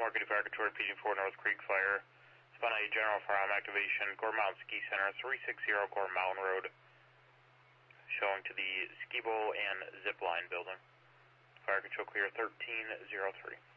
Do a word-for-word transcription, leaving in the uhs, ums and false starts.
Market Fire Control repeating for North Creek Fire. Spun a general firearm activation, Gore Mountain Ski Center, three sixty Gore Mountain Road. Showing to the ski bowl and zip line building. Fire Control clear thirteen oh three.